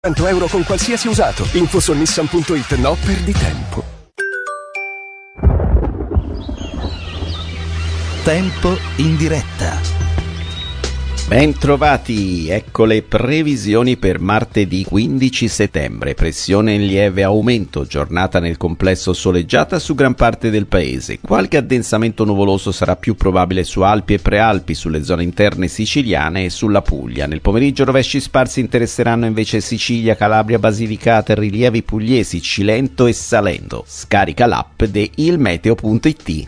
€100 con qualsiasi usato. Info su Nissan.it. No, perdi tempo. Tempo in diretta. Bentrovati, ecco le previsioni per martedì 15 settembre. Pressione in lieve aumento, giornata nel complesso soleggiata su gran parte del paese. Qualche addensamento nuvoloso sarà più probabile su Alpi e Prealpi, sulle zone interne siciliane e sulla Puglia. Nel pomeriggio rovesci sparsi interesseranno invece Sicilia, Calabria, Basilicata, rilievi pugliesi, Cilento e Salento. Scarica l'app di ilmeteo.it.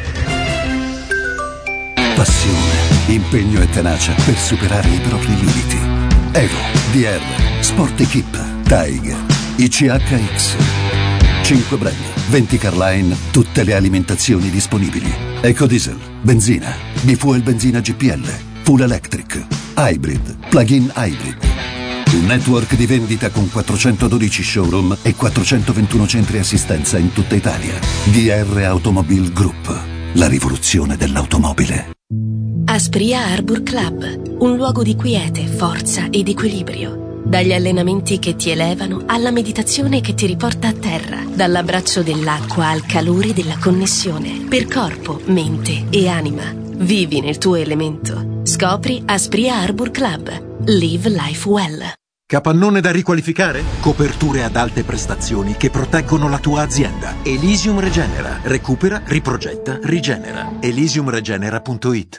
Passione, impegno e tenacia per superare i propri limiti. Evo, DR, Sport Equip, Tiger, ICHX. 5 brand, 20 Carline, tutte le alimentazioni disponibili. Ecodiesel, benzina, bifuel benzina GPL, full electric, hybrid, plug-in hybrid. Un network di vendita con 412 showroom e 421 centri assistenza in tutta Italia. DR Automobile Group, la rivoluzione dell'automobile. Aspria Arbor Club, un luogo di quiete, forza ed equilibrio. Dagli allenamenti che ti elevano alla meditazione che ti riporta a terra, dall'abbraccio dell'acqua al calore della connessione, per corpo, mente e anima. Vivi nel tuo elemento. Scopri Aspria Arbor Club. Live life well. Capannone da riqualificare? Coperture ad alte prestazioni che proteggono la tua azienda. Elysium Regenera. Recupera, riprogetta, rigenera. Elysiumregenera.it.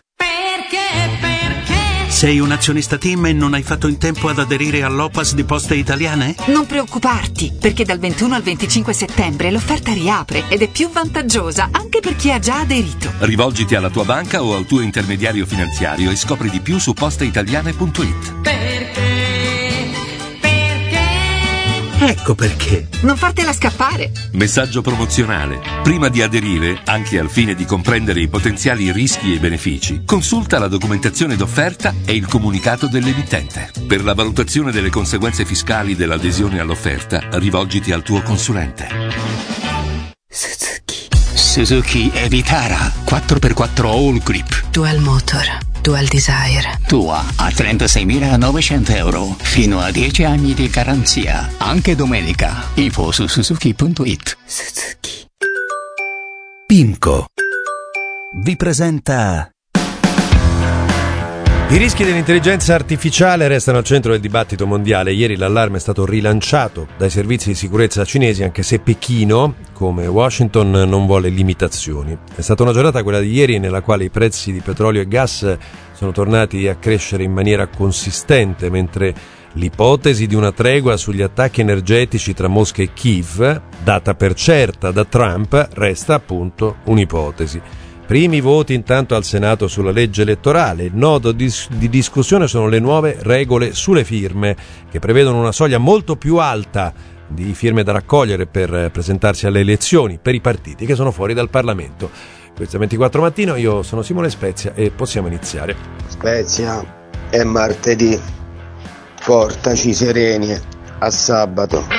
Sei un azionista TIM e non hai fatto in tempo ad aderire all'OPAS di Poste Italiane? Non preoccuparti, perché dal 21 al 25 settembre l'offerta riapre ed è più vantaggiosa anche per chi ha già aderito. Rivolgiti alla tua banca o al tuo intermediario finanziario e scopri di più su posteitaliane.it. Ecco perché. Non fartela scappare. Messaggio promozionale. Prima di aderire, anche al fine di comprendere i potenziali rischi e benefici, consulta la documentazione d'offerta e il comunicato dell'emittente. Per la valutazione delle conseguenze fiscali dell'adesione all'offerta, rivolgiti al tuo consulente. Suzuki Evitara 4x4 All Grip Dual Motor, Dual Desire. Tua a €36.900 fino a 10 anni di garanzia, anche domenica. Info su Suzuki.it. Suzuki. PIMCO vi presenta. I rischi dell'intelligenza artificiale restano al centro del dibattito mondiale. Ieri l'allarme è stato rilanciato dai servizi di sicurezza cinesi, anche se Pechino, come Washington, non vuole limitazioni. È stata una giornata, quella di ieri, nella quale i prezzi di petrolio e gas sono tornati a crescere in maniera consistente, mentre l'ipotesi di una tregua sugli attacchi energetici tra Mosca e Kiev, data per certa da Trump, resta appunto un'ipotesi. Primi voti intanto al Senato sulla legge elettorale. Il nodo di discussione sono le nuove regole sulle firme, che prevedono una soglia molto più alta di firme da raccogliere per presentarsi alle elezioni per i partiti che sono fuori dal Parlamento. Questo è 24 Mattino, io sono Simone Spezia e possiamo iniziare. Spezia, è martedì, portaci sereni a sabato.